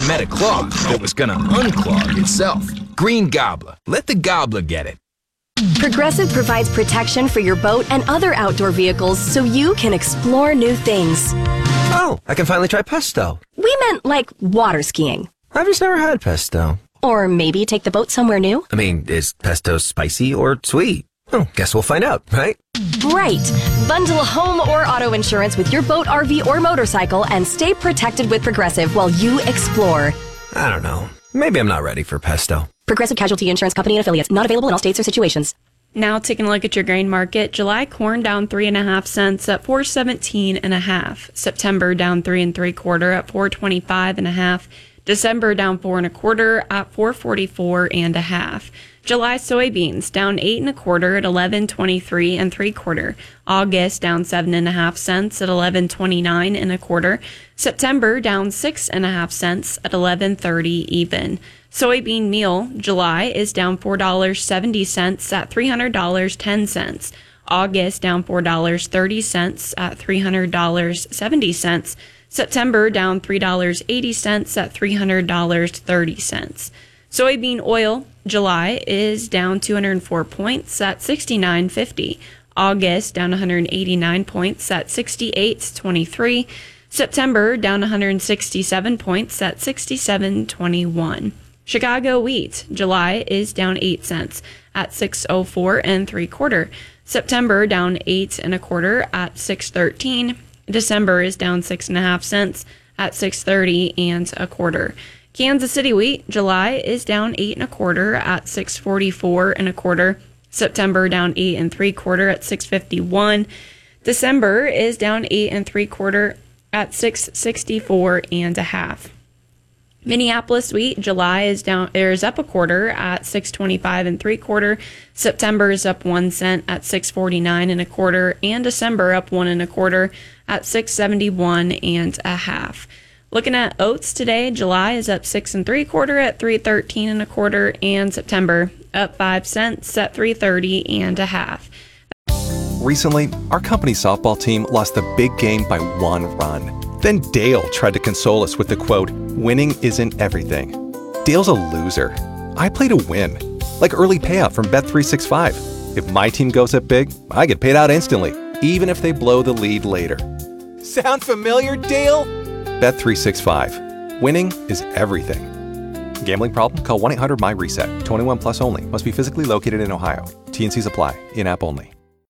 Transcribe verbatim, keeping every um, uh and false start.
met a clog that was gonna unclog itself. Green Gobbler. Let the gobbler get it. Progressive provides protection for your boat and other outdoor vehicles so you can explore new things. Oh, I can finally try pesto. We meant like water skiing. I've just never had pesto. Or maybe take the boat somewhere new. I mean, is pesto spicy or sweet? Oh, guess we'll find out, right? Right. Bundle home or auto insurance with your boat, R V, or motorcycle and stay protected with Progressive while you explore. I don't know. Maybe I'm not ready for pesto. Progressive Casualty Insurance Company and affiliates. Not available in all states or situations. Now taking a look at your grain market. July corn down three and a half cents at four seventeen and a half. September down three and three quarter at four twenty-five and a half. December down four and a quarter at four forty-four and a half. July soybeans down eight and a quarter at eleven twenty-three and three quarter. August down seven and a half cents at eleven twenty-nine and a quarter. September down six and a half cents at eleven thirty even. Soybean meal July is down four dollars and seventy cents at three hundred dollars and ten cents. August down four dollars and thirty cents at three hundred dollars and seventy cents. September down three dollars and eighty cents at three hundred dollars and thirty cents. Soybean oil July is down two hundred four points at sixty-nine fifty. August down one hundred eighty-nine points at sixty-eight twenty-three. September down one hundred sixty-seven points at sixty-seven twenty-one. Chicago wheat July is down eight cents at six oh four and three quarter. September down eight and a quarter at six thirteen. December is down six and a half cents at six thirty and a quarter. Kansas City wheat July is down eight and a quarter at six forty-four and a quarter. September down eight and three quarter at six fifty-one. December is down eight and three quarter at six sixty-four and a half. Minneapolis wheat July is down or is up a quarter at six twenty-five and three quarter. September is up one cent at six forty-nine and a quarter, and December up one and a quarter at six seventy-one and a half. Looking at oats today, July is up six and three quarter at three thirteen and a quarter, and September up five cents at three thirty and a half. Recently, our company softball team lost the big game by one run. Then Dale tried to console us with the quote, "Winning isn't everything." Dale's a loser. I play to win. Like early payout from Bet three sixty-five. If my team goes up big, I get paid out instantly, even if they blow the lead later. Sound familiar, Dale? Bet three sixty-five. Winning is everything. Gambling problem? Call one eight hundred M Y RESET. twenty-one plus only. Must be physically located in Ohio. T and C's apply. In-app only.